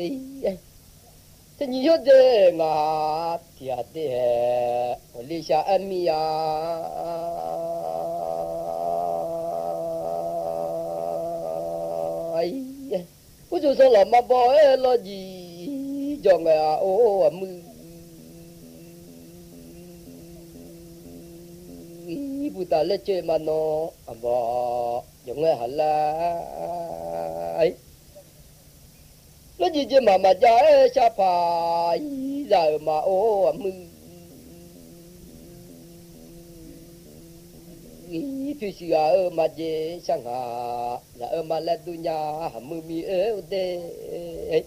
thế nhiều thế ngà thiệt thế lý sa em ya ai ủa chú sao làm mà bỏ lo gì cho người à ô mư bù ta lấy chơi mà nó bỏ cho người hả là ấy lo gì chứ mà cha cha phải giờ mà ô mư phi sĩ ở mà dễ sang hà là ở mà lên dunya mư mi ở đây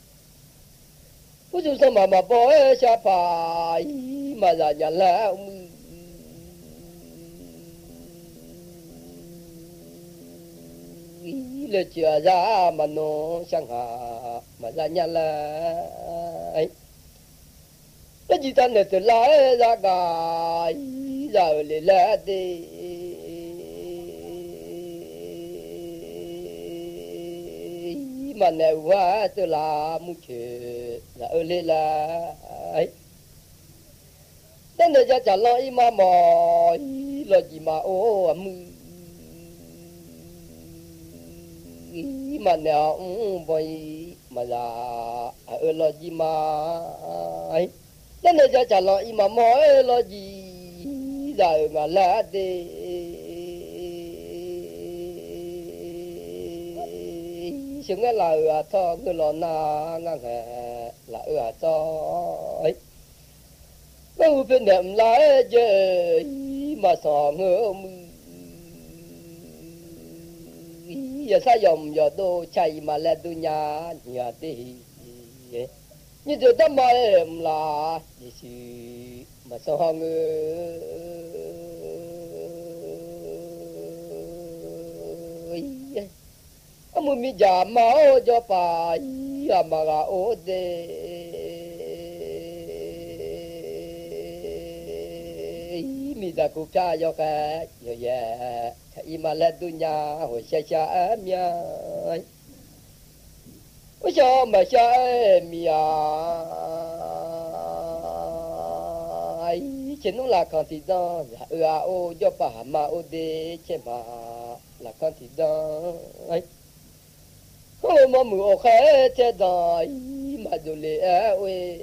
ủa chú sao mà bỏ cha phải mà giờ nhà là le chia ra mà nó sang hà mà ra nhà là ấy cái gì ta này từ lại ra cả giờ để lại đi mà nếu quá từ là muốn chơi là ở đây là ấy tên này ra trả lời mà mò là gì mà ô mà nếu vậy mà là ở lo gì mà ấy tên này trả lời mà mỗi lo gì giờ mà là đi chúng cái là thọ người lo na ngang là ở cho ấy đâu bên đệm lại chơi mà sò ngựa giờ sao dùng giờ tôi chạy mà lên tôi nhà nhà đi như tôi tâm mà em là gì mà sò ngựa ông mi già máu cho phải mà gà ô đê mi già cụ cha cho cái giờ giờ thì mà lên tôi nhà hồi xa xa em nha ôi sao mà xa em ya ai chỉ nó là con thì đó ô cho bà mà ô đê chứ mà là con thì đó ấy không mà mùa khé thế đời mà dù lệ ơi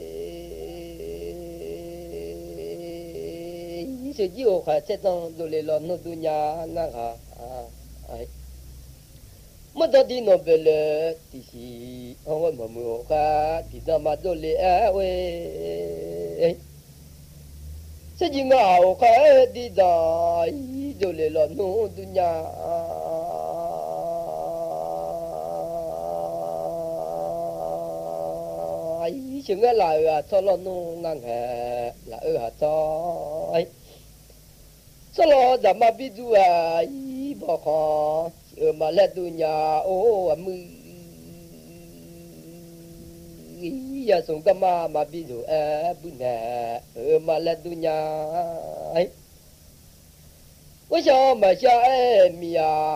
sự yêu khé thế đó dù lệ lo nó du nhà ngang à ấy mà đó đi nó về lệ thì gì không mà mùa khé thì đó mà dù lệ ơi sự gì ngào khé đi đời dù lệ lo nó du nhà chúng cái là cho nó ngang hè là ở cho ấy cho nó đã mà ví dụ bỏ khó ở mà lên tu nhà ô mư giờ xuống cái mà ví dụ bữa nè ở mà lên tu nhà ấy ôi sao mà sao em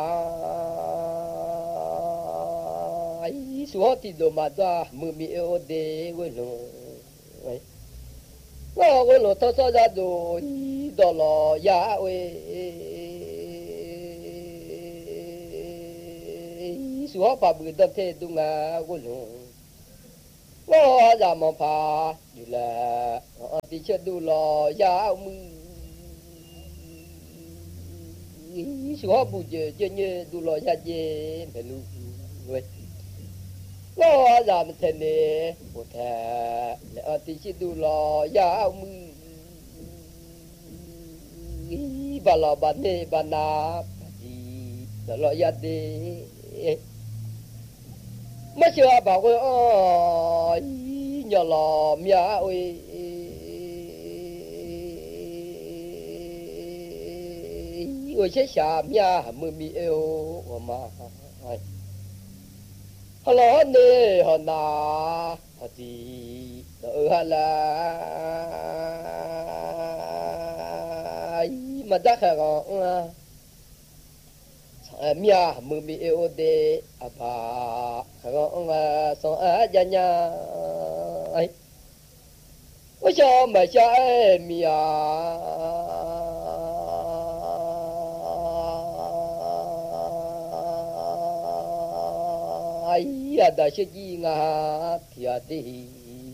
số thì đồ mà ra mưa mi ô đê quên rồi quên rồi thao sao ra đồ đồ lò ya quê số bà bự tâm thế đúng là quên rồi ra mà phá như là đi chơi đồ lò ya số bự chơi như đồ lò ya gì phải luôn rồi nó làm thế này một thà là tí chỉ đủ lo ya bà lo bà nè bà na thì lo ya đi mà chưa bảo cái nhỏ lo mía ơi ơi chết xả mía mưa mi yêu mà hello nè họ na họ gì đỡ là mà chắc là 命没没有的阿爸，我送阿家家，哎，我想买下哎命哎呀，那些鸡啊，天的，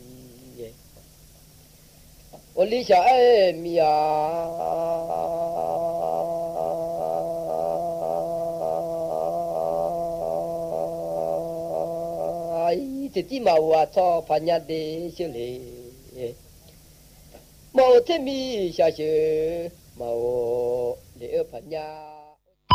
我理想哎命自己嘛我操盘呀的修嘞，冇天米下去，冇了盘呀。